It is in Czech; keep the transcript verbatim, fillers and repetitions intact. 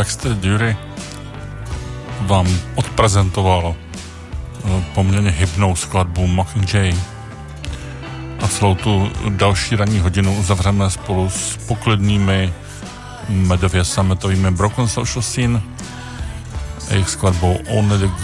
Baxter Dury vám odprezentoval poměrně hybnou skladbu Mockingjay. A celou tu další ranní hodinu uzavřeme spolu s poklidnými medově sametovými Broken Social Scene, jejich skladbou Only the